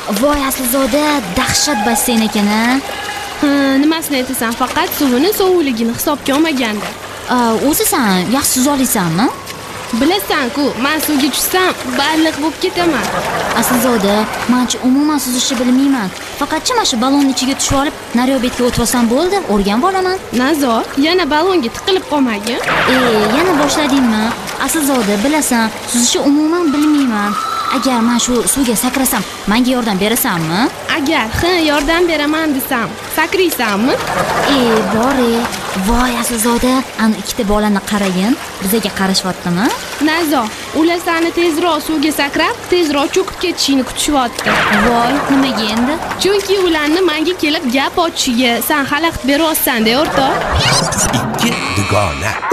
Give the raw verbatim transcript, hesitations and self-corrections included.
Voy Aslzoda, dahshat basseyn ekan-a. Ha, nimasini aytasan, faqat suvini sovuqligini hisobga olmaganda. O'zi sen yaxshi suz olasanmi? Bilasan-ku, men suvga tushsam, baliq bo'lib ketaman. Aslzoda, men-chi umuman suzishni bilmayman. Faqatchi mana shu ballonning ichiga tushib olib, naryobetga o'tib olsam bo'ldi, o'rganib olaman. Nazo, yana ballonga tiqilib qolmagin. E, yana boshladingmi? Aslzoda, bilasan, suzishni umuman bilmayman. Agar men shu suvga sakrasam, menga yordam berasanmi? Agar ha yordam beraman desam, sakraysanmi? E, bor-e. Voy Aslzoda, ana ikkita bolani qaragin, bizga qarashyaptimi? Nazo, ular seni tezroq suvga sakrab, tezroq cho'kib ketishini kutishyapti. Voy, nimaga endi? Chunki ularni menga kelib gap ochishiga sen xalaqit beryapsan-da, o'rtoq. Ikki dugona.